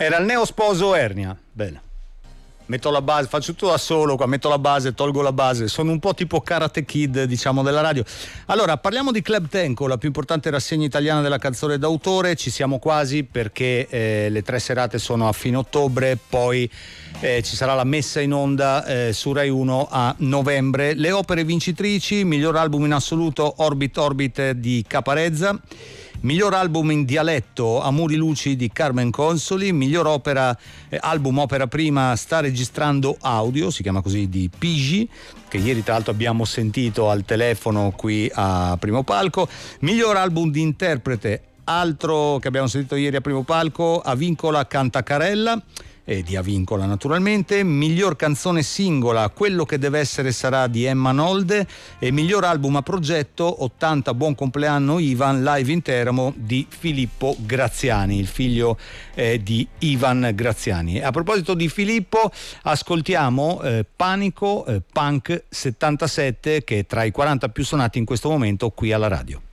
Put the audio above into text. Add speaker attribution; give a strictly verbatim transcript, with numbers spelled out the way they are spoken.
Speaker 1: Era il neosposo Ernia. Bene. Metto la base, faccio tutto da solo qua, metto la base, tolgo la base, sono un po' tipo Karate Kid, diciamo, della radio. Allora, parliamo di Club Tenco, la più importante rassegna italiana della canzone d'autore. Ci siamo quasi, perché eh, le tre serate sono a fine ottobre, poi eh, ci sarà la messa in onda eh, su Rai uno a novembre. Le opere vincitrici: miglior album in assoluto Orbit Orbit di Caparezza, miglior album in dialetto Amori Luci di Carmen Consoli, miglior opera eh, album opera prima Sta registrando audio, si chiama così, di Pigi, che ieri tra l'altro abbiamo sentito al telefono qui a Primo Palco, miglior album di interprete, altro che abbiamo sentito ieri a Primo Palco, Avincola Cantacarella, e di Avincola naturalmente, miglior canzone singola Quello che deve essere sarà di Emma Nolde, e miglior album a progetto ottanta Buon compleanno Ivan live in Teramo di Filippo Graziani, il figlio eh, di Ivan Graziani. A proposito di Filippo, ascoltiamo eh, Panico eh, Punk settantasette, che è tra i quaranta più suonati in questo momento qui alla radio.